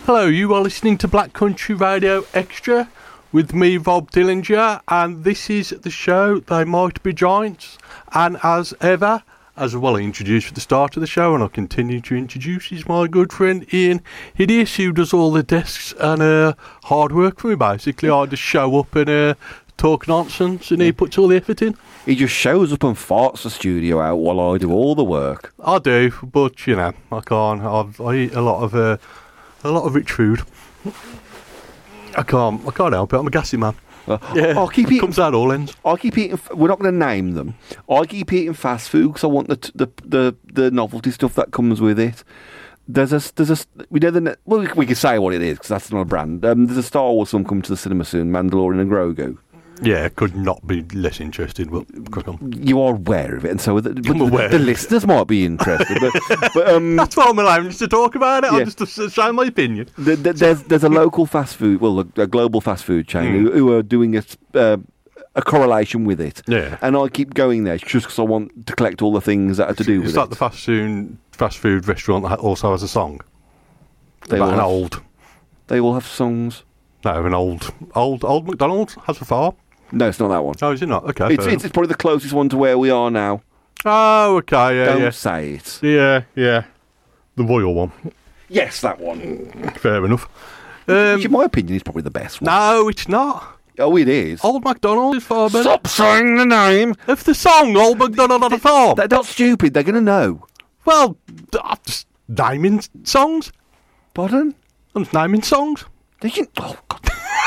Hello, you are listening to Black Country Radio Extra with me, Rob Dillinger, and this is the show They Might Be Giants. And as ever, as well I introduced at the start of the show, and I'll continue to introduce, is my good friend Ian Hideous, who does all the desks and hard work for me, basically. I just show up and talk nonsense, and he puts all the effort in. He just shows up and farts the studio out while I do all the work. I do, but, you know, I can't. I eat a lot of rich food. I can't help it. I'm a gassy man. Yeah, I'll keep eating. Comes out all ends. I'll keep eating. We're not going to name them. I keep eating fast food because I want the novelty stuff that comes with it. There's a we know we can say what it is because that's not a brand. There's a Star Wars film coming to the cinema soon, Mandalorian and Grogu. Yeah, could not be less interested. But you are aware of it, and so the listeners might be interested. But that's why I'm allowing you to talk about it. Yeah. I'll just show my opinion. There's a local fast food, a global fast food chain who are doing a correlation with it. Yeah, and I keep going there just because I want to collect all the things that are to do with it. It's like the fast food restaurant that also has a song. They all have songs. No, an old McDonald's has a farm. No, it's not that one. Oh, is it not? Okay. It's probably the closest one to where we are now. Oh, okay, yeah. Don't say it. Yeah. The royal one. Yes, that one. Fair enough. Which, in my opinion, is probably the best one. No, it's not. Oh, it is. Old MacDonald is far better. Stop saying the name. Of the song, Old MacDonald on a farm. They're not stupid. They're going to know. Well, I'm just naming songs. Pardon? I'm just naming songs. Oh, God.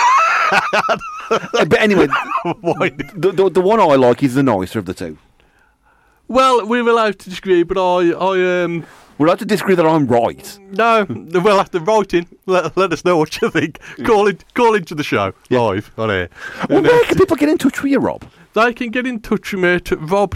But anyway, the one I like is the nicer of the two. Well, we're allowed to disagree, but we're allowed to disagree that I'm right. No, we'll have to write in. Let us know what you think. Call into the show live on air. Well, where can people get in touch with you, Rob? They can get in touch with me at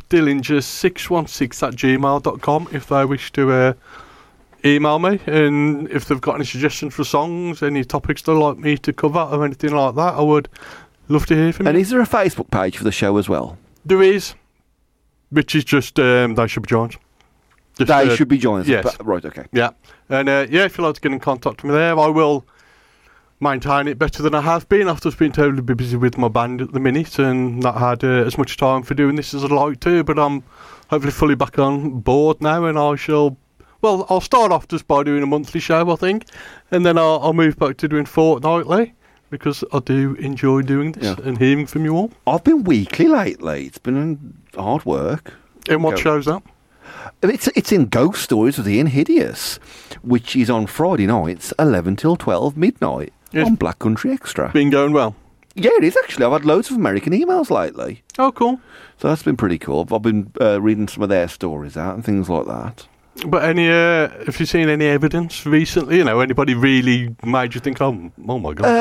robdillinger616@gmail.com if they wish to email me, and if they've got any suggestions for songs, any topics they'd like me to cover or anything like that, I would love to hear from you. And is there a Facebook page for the show as well? There is, which is just They Should Be Giants. They Should Be Giants. Yes. Right, okay. Yeah. And if you'd like to get in contact with me there, I will maintain it better than I have been. I've just been totally busy with my band at the minute and not had as much time for doing this as I'd like to, but I'm hopefully fully back on board now, and I shall... Well, I'll start off just by doing a monthly show, I think, and then I'll move back to doing fortnightly, because I do enjoy doing this and hearing from you all. I've been weekly lately. It's been hard work. And what show's that? It's in Ghost Stories with Ian Hideous, which is on Friday nights, 11 till 12 midnight, on Black Country Extra. Been going well? Yeah, it is actually. I've had loads of American emails lately. Oh, cool. So that's been pretty cool. I've been reading some of their stories out and things like that. But have you seen any evidence recently? You know, anybody really made you think, oh my God?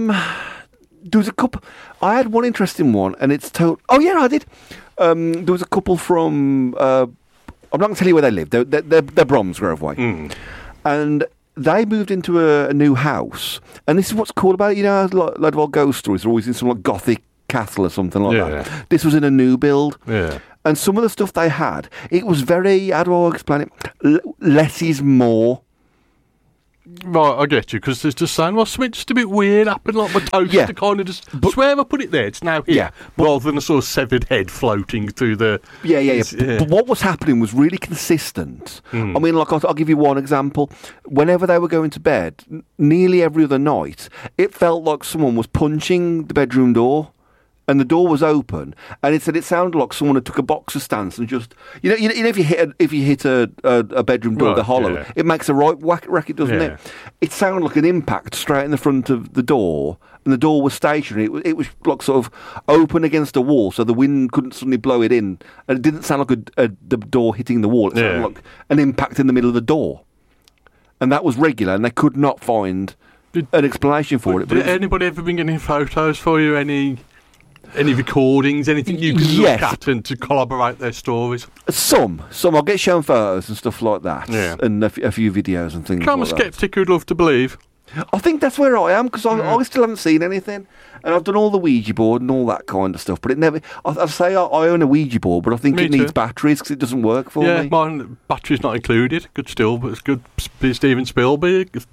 There was a couple. I had one interesting one, and it's told. Oh yeah, I did. There was a couple from. I'm not going to tell you where they live. They're Bromsgrove way, and they moved into a new house. And this is what's cool about it. You know, a lot of old ghost stories are always in some like gothic castle or something like that. This was in a new build. Yeah. And some of the stuff they had, it was very, how do I explain it? Less is more. Right, I get you, because there's just saying, well, something just a bit weird happened, like my toaster kind of just, swear I put it there, it's now here, rather than a sort of severed head floating through the... Yeah. But what was happening was really consistent. I mean, like, I'll give you one example. Whenever they were going to bed, nearly every other night, it felt like someone was punching the bedroom door. And the door was open, and it said it sounded like someone had took a boxer stance and just, you know, if you hit a bedroom door, the hollow, it makes a right whack racket, doesn't it? It sounded like an impact straight in the front of the door, and the door was stationary. It was like sort of open against a wall, so the wind couldn't suddenly blow it in, and it didn't sound like the door hitting the wall. It sounded like an impact in the middle of the door, and that was regular, and they could not find an explanation for it. Did anybody ever bring any photos for you? Any recordings, anything you can look at and to corroborate their stories? Some. I'll get shown photos and stuff like that. Yeah. And a few videos and things like that. I'm a sceptic who'd love to believe. I think that's where I am, because I still haven't seen anything. And I've done all the Ouija board and all that kind of stuff, but it never... I'd say I own a Ouija board, but I think it needs batteries because it doesn't work for me. Yeah, mine, battery's not included. Good still, but it's good Steven Spielberg, a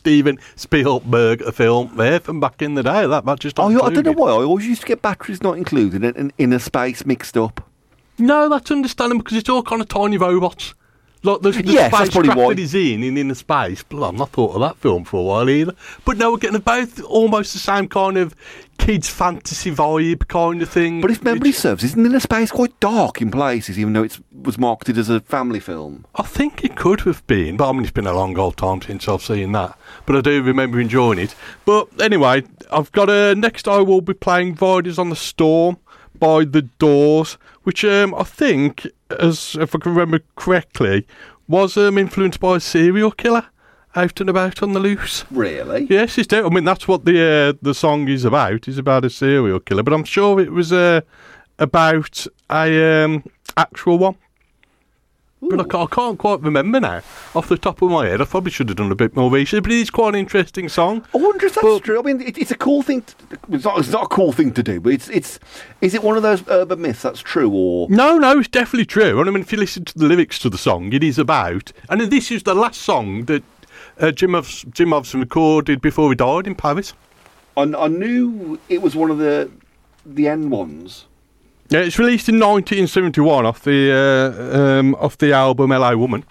film there from back in the day. That battery's not included. I don't know why. I always used to get batteries not included and inner space mixed up. No, that's understandable, because it's all kind of tiny robots. Like the yes, that's probably why. That he's in inner space. But I've not thought of that film for a while either. But no, we're getting both almost the same kind of kids' fantasy vibe kind of thing. But if memory serves, isn't inner space quite dark in places, even though it was marketed as a family film? I think it could have been, but I mean, it's been a long old time since I've seen that. But I do remember enjoying it. But anyway, I've got next I will be playing Riders on the Storm by The Doors, which I think, as if I can remember correctly, was influenced by a serial killer out and about on the loose. Really? Yes, it's I mean, that's what the song is about. It's about a serial killer, but I'm sure it was about a actual one. Ooh. But I can't quite remember now off the top of my head. I probably should have done a bit more research, but it is quite an interesting song. I wonder if that's true. I mean, it's a cool thing. It's not a cool thing to do, but it's. Is it one of those urban myths that's true, or no? It's definitely true. And I mean, if you listen to the lyrics to the song, it is about. And this is the last song that Jim Hobson recorded before he died in Paris. I knew it was one of the end ones. Yeah, it's released in 1971 off the album LA Woman.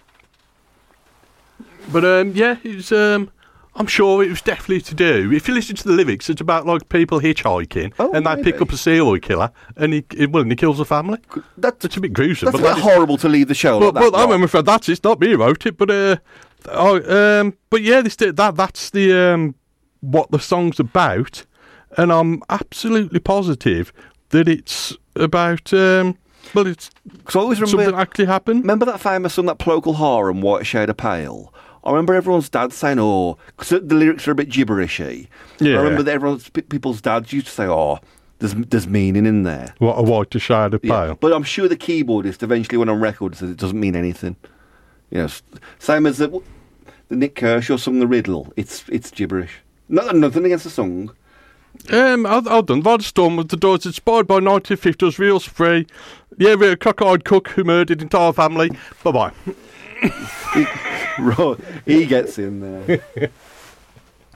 But yeah, it's I'm sure it was definitely to do. If you listen to the lyrics, it's about like people hitchhiking and they pick up a serial killer and he kills the family. It's a bit gruesome. That's a bit horrible to leave the show. But I'm afraid that's it. Not me who wrote it, but yeah, that's the what the song's about, and I'm absolutely positive that it's about it's because I always remember something actually happened. Remember that famous song, that Procol Harum, White Shade of Pale? I remember everyone's dad saying, "Oh," because the lyrics are a bit gibberishy. Yeah. I remember that people's dads used to say, "Oh, there's meaning in there." What, a white shade of pale? Yeah. But I'm sure the keyboardist eventually went on record and said it doesn't mean anything. Yes, same as the Nick Kershaw song, The Riddle. It's gibberish. Nothing against the song. I've done. Riders Storm with The Doors, inspired by 1950s real spree. Yeah, we're a cock-eyed cook who murdered entire family. Bye-bye. Right, he gets in there.